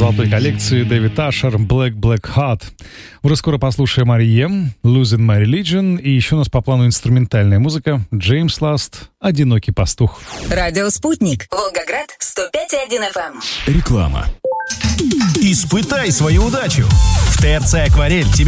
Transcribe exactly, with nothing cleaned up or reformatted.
золотой коллекции Дэвид Ашер «Black Black Heart». Уже скоро послушаем ар и эм, «Losing My Religion», и еще у нас по плану инструментальная музыка, Джеймс Ласт, «Одинокий пастух». Радио «Спутник», Волгоград, сто пять и один эф эм. Реклама. Испытай свою удачу. В ТРЦ «Акварель» тебе